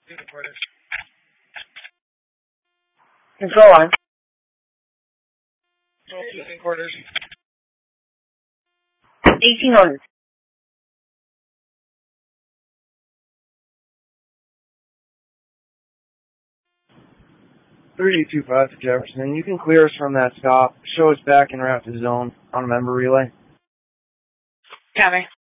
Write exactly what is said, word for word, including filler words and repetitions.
Quarters. Control line. Control quarters. eighteen hundred. three two five to Jefferson. You can clear us from that stop. Show us back en route to zone on a member relay. Copy.